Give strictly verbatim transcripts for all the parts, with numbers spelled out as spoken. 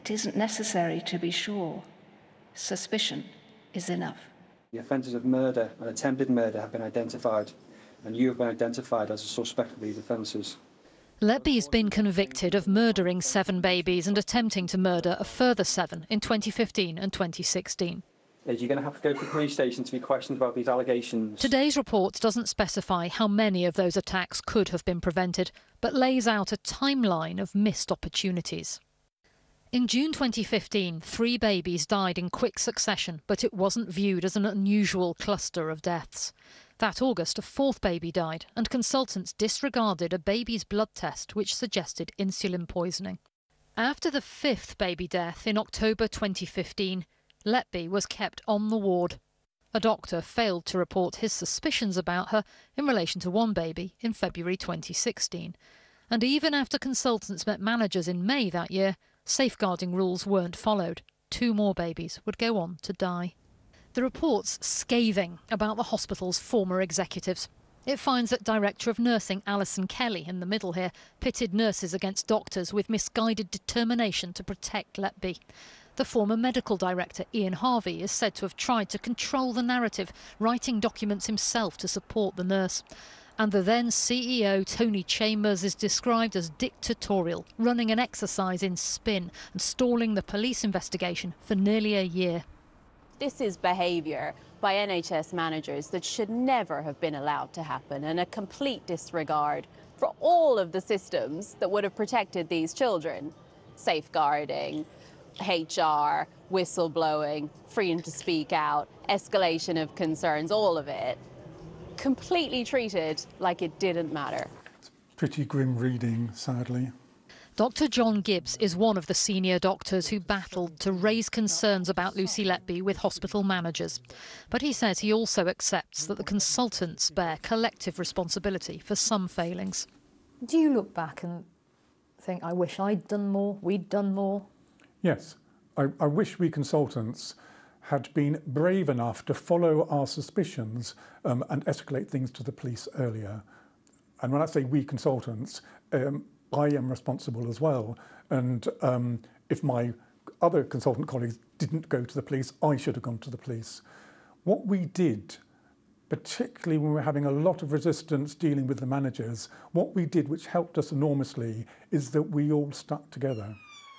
It isn't necessary to be sure. Suspicion is enough. The offences of murder and attempted murder have been identified, and you have been identified as a suspect of these offences. Letby's been convicted of murdering seven babies and attempting to murder a further seven in twenty fifteen and twenty sixteen. You're going to have to go to the police station to be questioned about these allegations. Today's report doesn't specify how many of those attacks could have been prevented, but lays out a timeline of missed opportunities. In June twenty fifteen, three babies died in quick succession, but it wasn't viewed as an unusual cluster of deaths. That August, a fourth baby died, and consultants disregarded a baby's blood test which suggested insulin poisoning. After the fifth baby death in October twenty fifteen, Letby was kept on the ward. A doctor failed to report his suspicions about her in relation to one baby in February twenty sixteen. And even after consultants met managers in May that year, safeguarding rules weren't followed. Two more babies would go on to die. The report's scathing about the hospital's former executives. It finds that Director of Nursing Alison Kelly, in the middle here, pitted nurses against doctors with misguided determination to protect Letby. The former medical director, Ian Harvey, is said to have tried to control the narrative, writing documents himself to support the nurse. And the then C E O, Tony Chambers, is described as dictatorial, running an exercise in spin and stalling the police investigation for nearly a year. This is behaviour by N H S managers that should never have been allowed to happen, and a complete disregard for all of the systems that would have protected these children. Safeguarding, H R, whistleblowing, freedom to speak out, escalation of concerns, all of it completely treated like it didn't matter. It's pretty grim reading, sadly. Doctor John Gibbs is one of the senior doctors who battled to raise concerns about Lucy Letby with hospital managers. But he says he also accepts that the consultants bear collective responsibility for some failings. Do you look back and think, I wish I'd done more, we'd done more? Yes. I, I wish we consultants had been brave enough to follow our suspicions um, and escalate things to the police earlier. And when I say we consultants, um, I am responsible as well. And um, if my other consultant colleagues didn't go to the police, I should have gone to the police. What we did, particularly when we were having a lot of resistance dealing with the managers, what we did, which helped us enormously, is that we all stuck together.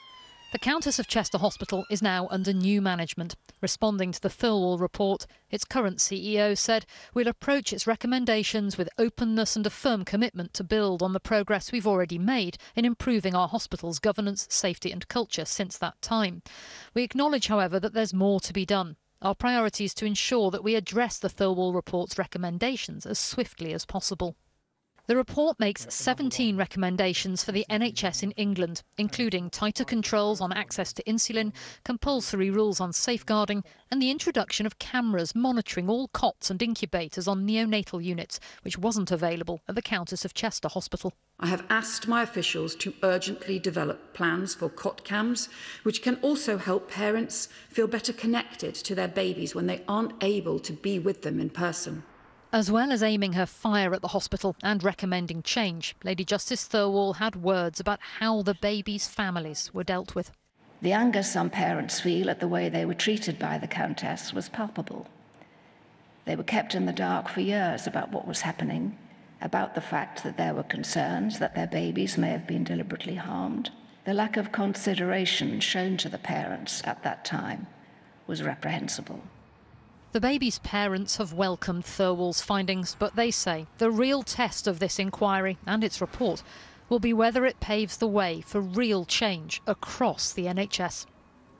The Countess of Chester Hospital is now under new management. Responding to the Thirlwall report, its current C E O said, "We'll approach its recommendations with openness and a firm commitment to build on the progress we've already made in improving our hospital's governance, safety and culture since that time. We acknowledge, however, that there's more to be done. Our priority is to ensure that we address the Thirlwall report's recommendations as swiftly as possible." The report makes seventeen recommendations for the N H S in England, including tighter controls on access to insulin, compulsory rules on safeguarding and the introduction of cameras monitoring all cots and incubators on neonatal units, which wasn't available at the Countess of Chester Hospital. I have asked my officials to urgently develop plans for cot cams, which can also help parents feel better connected to their babies when they aren't able to be with them in person. As well as aiming her fire at the hospital and recommending change, Lady Justice Thirlwall had words about how the babies' families were dealt with. The anger some parents feel at the way they were treated by the Countess was palpable. They were kept in the dark for years about what was happening, about the fact that there were concerns that their babies may have been deliberately harmed. The lack of consideration shown to the parents at that time was reprehensible. The baby's parents have welcomed Thirlwall's findings, but they say the real test of this inquiry and its report will be whether it paves the way for real change across the N H S.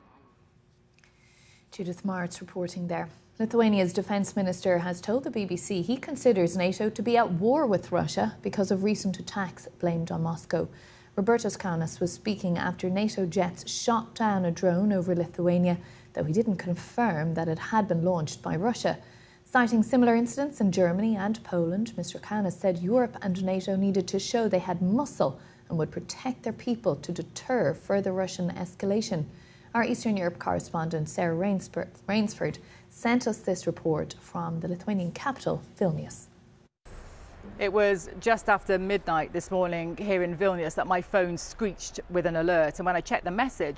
Judith Martz reporting there. Lithuania's defence minister has told the B B C he considers NATO to be at war with Russia because of recent attacks blamed on Moscow. Robertas Kaunas was speaking after NATO jets shot down a drone over Lithuania, though he didn't confirm that it had been launched by Russia. Citing similar incidents in Germany and Poland, Mr Kaunas said Europe and NATO needed to show they had muscle and would protect their people to deter further Russian escalation. Our Eastern Europe correspondent Sarah Rainsford sent us this report from the Lithuanian capital, Vilnius. It was just after midnight this morning here in Vilnius that my phone screeched with an alert, and when I checked the message,